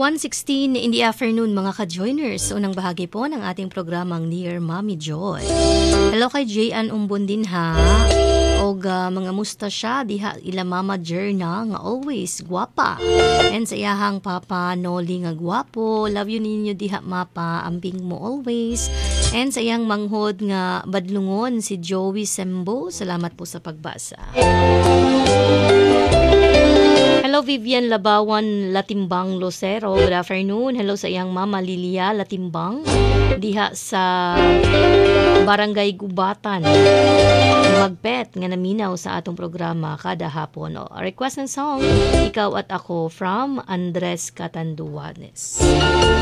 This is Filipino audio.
1:16 in the afternoon mga ka-joiners. Unang bahagi po ng ating programang Dear Mommy Joy. Hello kay J.An. Umbon din ha. Og mga musta siya diha ila Mama Jerna nga always guwapa. And sa iyahang Papa Noli nga guwapo. Love you ninyo diha mapa. Ambing mo always. And sa iyang manghod nga badlungon si Joey Sembo. Salamat po sa pagbasa. Hello Vivian Labawan Latimbang Lucero. Good afternoon. Hello sa iyang Mama Lilia Latimbang. Diha sa Barangay Gubatan. Magpet nga naminaw sa atong programa kada hapon. O, request ng song, Ikaw at Ako from Andres Catanduanes.